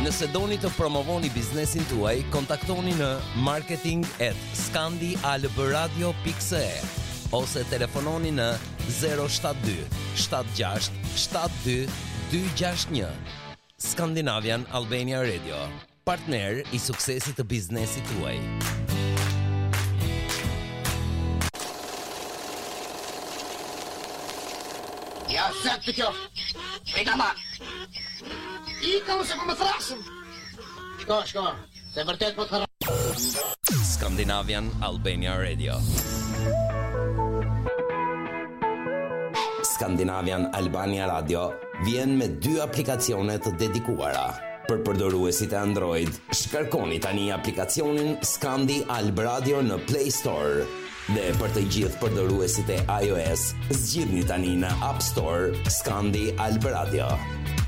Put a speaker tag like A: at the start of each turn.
A: Nëse doni të promovoni biznesin tuaj, kontaktoni në marketing@scandialbradio.se ose telefononi në 072 76 72 261. Scandinavian Albania Radio, partner i suksesit të biznesit tuaj.
B: Ja, zet të kjo. Shpejta ma. I kam se po më thrasëm. Shko, se vërtet po të thrasëm.
A: Scandinavian Albania Radio. Scandinavian Albania Radio vjen me 2 aplikacione të dedikuara. Për përdoruesit e Android, shkarkoni tani aplikacionin Scandi Alb Radio në Play Store. Dhe për të gjithë përdoruesit e iOS, zgjidhni tani në App Store Scandi Alb Radio.